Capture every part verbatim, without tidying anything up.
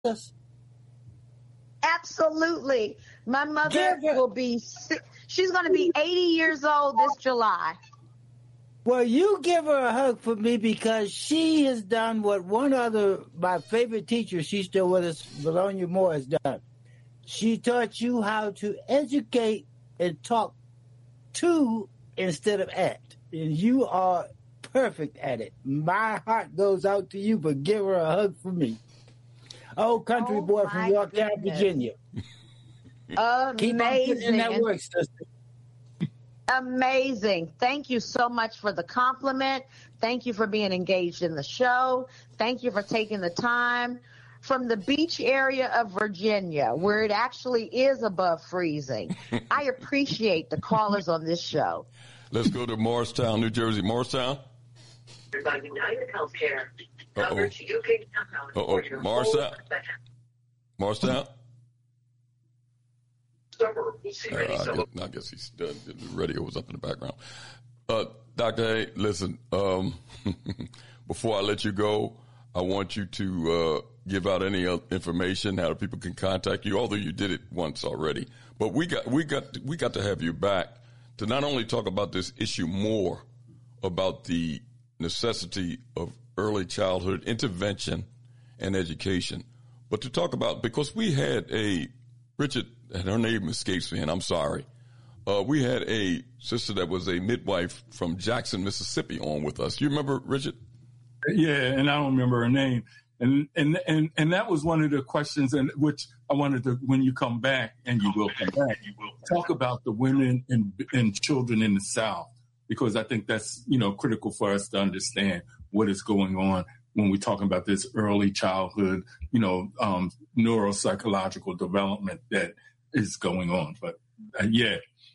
us? Absolutely. My mother will be, she's going to be eighty years old this July. Well, you give her a hug for me because she has done what one other, my favorite teacher, she's still with us, Valonia Moore, has done. She taught you how to educate and talk to instead of at. And you are perfect at it. My heart goes out to you, but give her a hug for me. Old country oh boy from Yorktown, goodness. Virginia. Amazing. Keep on putting in that work, sister. Amazing. Thank you so much for the compliment. Thank you for being engaged in the show. Thank you for taking the time from the beach area of Virginia, where it actually is above freezing. I appreciate the callers on this show. Let's go to Morristown, New Jersey. Morristown. By United Healthcare. Uh-oh. Coverage U K. Uh-oh. Morristown. Morristown. Summer. We'll see Uh, I, guess, I guess he's done. The radio was up in the background. Uh, Doctor A, listen, um, before I let you go, I want you to uh, give out any information how people can contact you, although you did it once already. But we got we got we got to have you back to not only talk about this issue more, about the necessity of early childhood intervention and education, but to talk about, because we had a, Richard, and her name escapes me, and I'm sorry. Uh, we had a sister that was a midwife from Jackson, Mississippi on with us. You remember, Richard? Yeah, and I don't remember her name. And, and, and, and that was one of the questions, and which I wanted to, when you come back, and you will come back, you will talk about the women and, and children in the South, because I think that's, you know, critical for us to understand what is going on when we're talking about this early childhood, you know, um, neuropsychological development that is going on. But uh, yeah.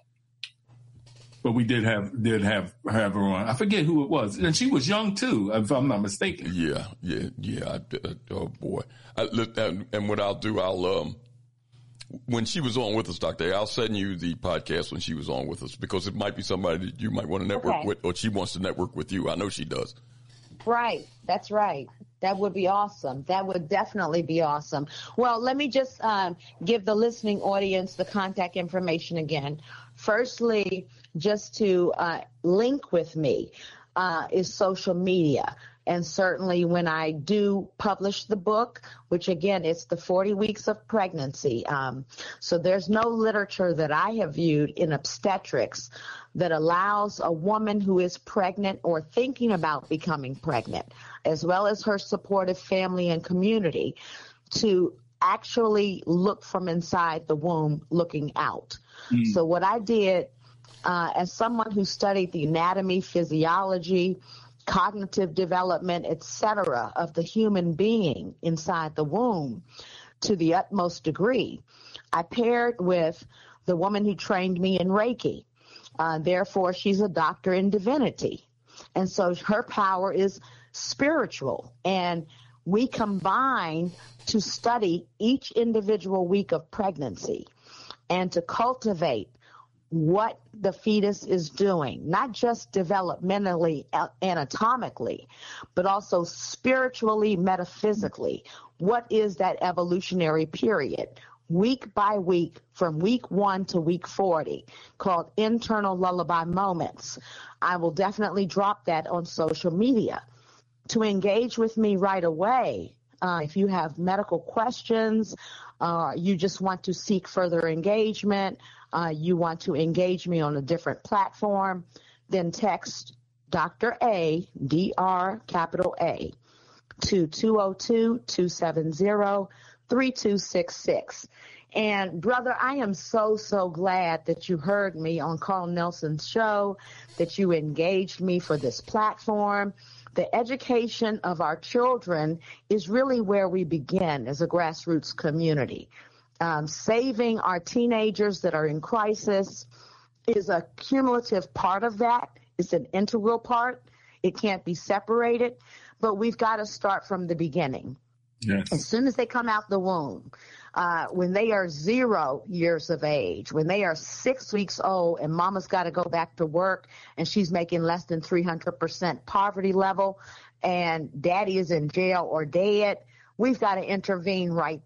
But we did have did have have her on. I forget who it was, and she was young too, if I'm not mistaken. Yeah, yeah, yeah. I, uh, oh boy! I, and, and what I'll do, I'll um, when she was on with us, Doctor A, I'll send you the podcast when she was on with us, because it might be somebody that you might want to network Okay. with, or she wants to network with you. I know she does. Right. That's right. That would be awesome. That would definitely be awesome. Well, let me just um, give the listening audience the contact information again. Firstly, just to uh, link with me uh, is social media. And certainly when I do publish the book, which again, it's the forty weeks of pregnancy. Um, so there's no literature that I have viewed in obstetrics that allows a woman who is pregnant or thinking about becoming pregnant, as well as her supportive family and community, to actually look from inside the womb looking out. Mm. So what I did, uh, as someone who studied the anatomy, physiology, cognitive development, et cetera, of the human being inside the womb to the utmost degree, I paired with the woman who trained me in Reiki. Uh, therefore, she's a doctor in divinity. And so her power is spiritual. And we combine to study each individual week of pregnancy and to cultivate what the fetus is doing, not just developmentally, anatomically, but also spiritually, metaphysically. What is that evolutionary period? Week by week, from week one to week forty, called internal lullaby moments. I will definitely drop that on social media. To engage with me right away, uh, if you have medical questions, uh, you just want to seek further engagement, uh, you want to engage me on a different platform, then text Doctor A, D R capital A, to two oh two, two seven zero, three two six six. And brother, I am so, so glad that you heard me on Carl Nelson's show, that you engaged me for this platform. The education of our children is really where we begin as a grassroots community. Um, saving our teenagers that are in crisis is a cumulative part of that. It's an integral part. It can't be separated, but we've got to start from the beginning. Yes. As soon as they come out the womb, uh, when they are zero years of age, when they are six weeks old and mama's got to go back to work and she's making less than three hundred percent poverty level and daddy is in jail or dead, we've got to intervene right